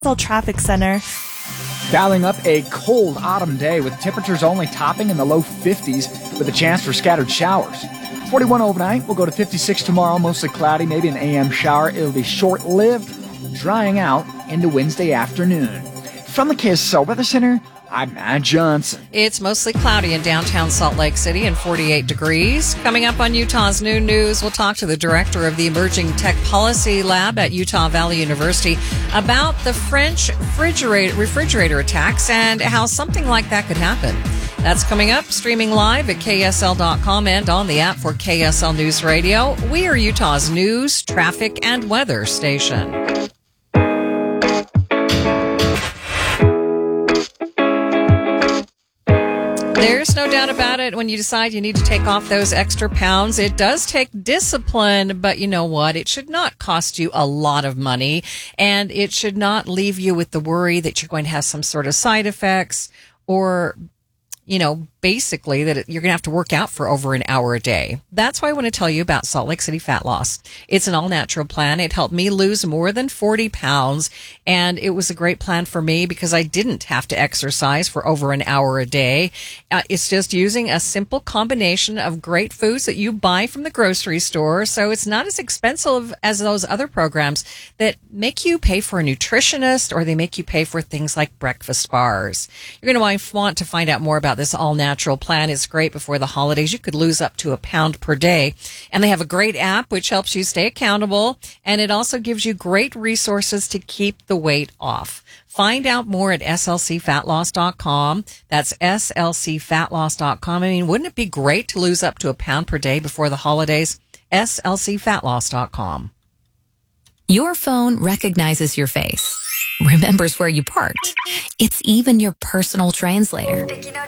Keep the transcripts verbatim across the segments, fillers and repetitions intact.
Traffic Center. Dialing up a cold autumn day with temperatures only topping in the low fifties with a chance for scattered showers. forty-one overnight. We'll go to fifty-six tomorrow, mostly cloudy, maybe an A M shower. It'll be short-lived, drying out into Wednesday afternoon. From the K S L Weather Center, I'm Matt Johnson. It's mostly cloudy in downtown Salt Lake City and forty-eight degrees. Coming up on Utah's Noon News, we'll talk to the director of the Emerging Tech Policy Lab at Utah Valley University about the French refrigerator, refrigerator attacks and how something like that could happen. That's coming up, streaming live at K S L dot com and on the app for K S L News Radio. We are Utah's news, traffic, and weather station. There's no doubt about it. When you decide you need to take off those extra pounds, it does take discipline, but you know what? It should not cost you a lot of money, and it should not leave you with the worry that you're going to have some sort of side effects or, you know, basically that you're going to have to work out for over an hour a day. That's why I want to tell you about Salt Lake City Fat Loss. It's an all-natural plan. It helped me lose more than forty pounds, and it was a great plan for me because I didn't have to exercise for over an hour a day. Uh, it's just using a simple combination of great foods that you buy from the grocery store, so it's not as expensive as those other programs that make you pay for a nutritionist or they make you pay for things like breakfast bars. You're going to want to find out more about this all-natural Natural plan. Is great before the holidays. You could lose up to a pound per day. And they have a great app which helps you stay accountable. And it also gives you great resources to keep the weight off. Find out more at S L C fat loss dot com. That's S L C fat loss dot com. I mean, wouldn't it be great to lose up to a pound per day before the holidays? S L C fat loss dot com. Your phone recognizes your face, remembers where you parked. It's even your personal translator.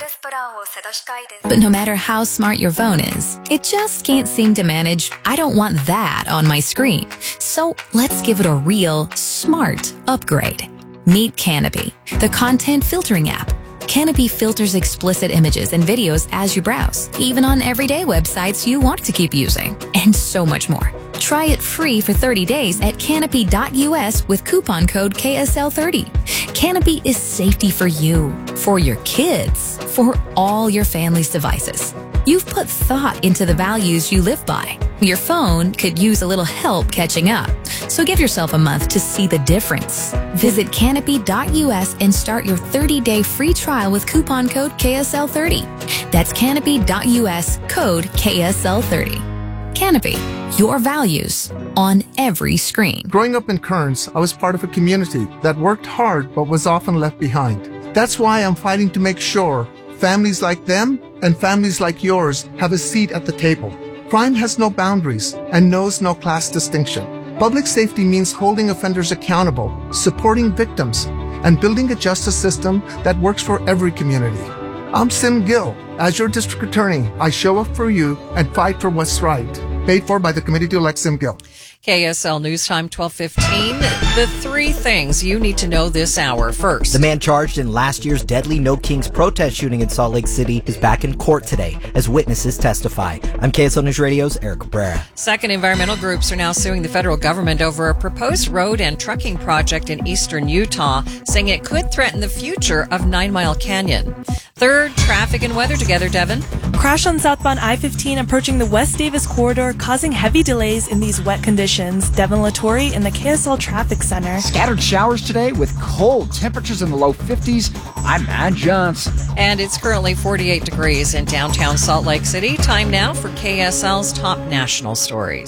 But no matter how smart your phone is, it just can't seem to manage, I don't want that on my screen. So let's give it a real, smart upgrade. Meet Canopy, the content filtering app. Canopy filters explicit images and videos as you browse, even on everyday websites you want to keep using, and so much more. Try it free for thirty days at canopy dot U S with coupon code K S L thirty. Canopy is safety for you, for your kids, for all your family's devices. You've put thought into the values you live by. Your phone could use a little help catching up, so give yourself a month to see the difference. Visit canopy dot U S and start your thirty-day free trial with coupon code K S L thirty. That's canopy dot U S, code K S L thirty. Canopy, your values on every screen. Growing up in Kearns, I was part of a community that worked hard but was often left behind. That's why I'm fighting to make sure families like them and families like yours have a seat at the table. Crime has no boundaries and knows no class distinction. Public safety means holding offenders accountable, supporting victims, and building a justice system that works for every community. I'm Sim Gill. As your district attorney, I show up for you and fight for what's right. Paid for by the committee to elect Sim Gill. K S L News Time, twelve fifteen. The three things you need to know this hour. First, the man charged in last year's deadly No Kings protest shooting in Salt Lake City is back in court today as witnesses testify. I'm K S L News Radio's Eric Cabrera. Second, environmental groups are now suing the federal government over a proposed road and trucking project in eastern Utah, saying it could threaten the future of Nine Mile Canyon. Third, traffic and weather together, Devin. Crash on southbound I fifteen approaching the West Davis corridor, causing heavy delays in these wet conditions. Devin Lattori in the K S L Traffic Center. Scattered showers today with cold temperatures in the low fifties. I'm Matt Johnson. And it's currently forty-eight degrees in downtown Salt Lake City. Time now for K S L's top national stories.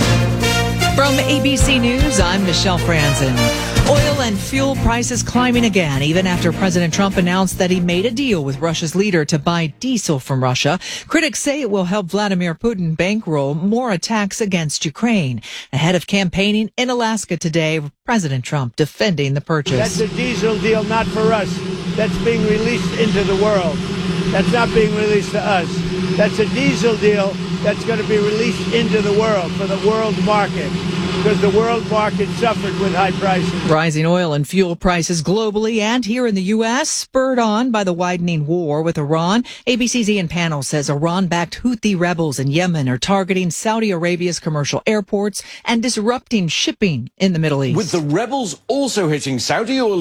From A B C News, I'm Michelle Franzen. Oil and fuel prices climbing again, even after President Trump announced that he made a deal with Russia's leader to buy diesel from Russia. Critics say it will help Vladimir Putin bankroll more attacks against Ukraine. Ahead of campaigning in Alaska today, President Trump defending the purchase. That's a diesel deal not for us. That's being released into the world. That's not being released to us. That's a diesel deal that's going to be released into the world for the world market. because the world market suffered with high prices. Rising oil and fuel prices globally and here in the U S, spurred on by the widening war with Iran. A B C's Ian Pannell says Iran-backed Houthi rebels in Yemen are targeting Saudi Arabia's commercial airports and disrupting shipping in the Middle East. With the rebels also hitting Saudi oil